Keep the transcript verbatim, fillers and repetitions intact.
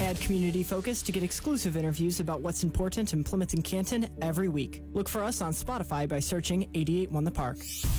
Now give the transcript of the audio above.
Add community focus to get exclusive interviews about what's important in Plymouth and Canton every week. Look for us on Spotify by searching eighty-eight One The Park.